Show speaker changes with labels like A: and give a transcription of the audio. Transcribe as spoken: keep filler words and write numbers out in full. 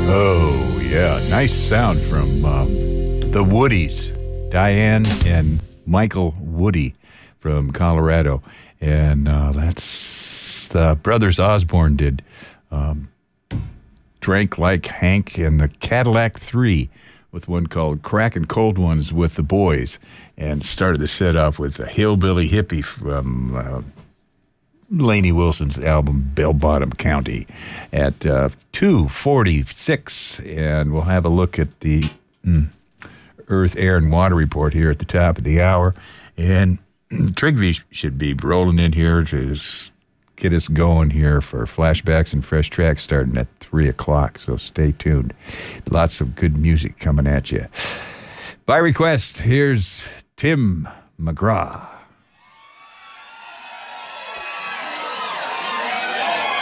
A: Oh, yeah. Nice sound from um, the Woodies. Diane and Michael Woody from Colorado. And uh, that's the Brothers Osborne did. Um, Drank Like Hank and the Cadillac three with one called Crackin' Cold Ones with the Boys. And started the set off with a Hillbilly Hippie from uh, Lainey Wilson's album Bell Bottom County at uh, two forty-six. And we'll have a look at the mm, Earth, Air, and Water report here at the top of the hour. And Trigby should be rolling in here to just get us going here for flashbacks and fresh tracks starting at three o'clock. So stay tuned. Lots of good music coming at you. By request, here's Tim McGraw.